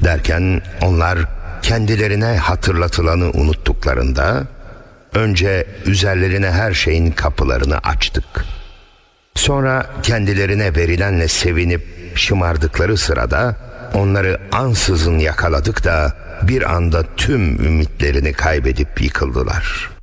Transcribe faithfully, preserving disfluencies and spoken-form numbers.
Derken onlar kendilerine hatırlatılanı unuttuklarında önce üzerlerine her şeyin kapılarını açtık. Sonra kendilerine verilenle sevinip şımardıkları sırada onları ansızın yakaladık da bir anda tüm ümitlerini kaybedip yıkıldılar.